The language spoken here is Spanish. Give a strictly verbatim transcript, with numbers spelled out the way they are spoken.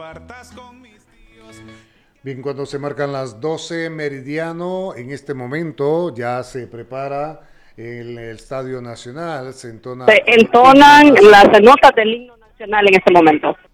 Bien, cuando se marcan las doce meridiano, en este momento ya se prepara el, el Estadio Nacional, se entona... Se entonan las notas del himno nacional en este momento.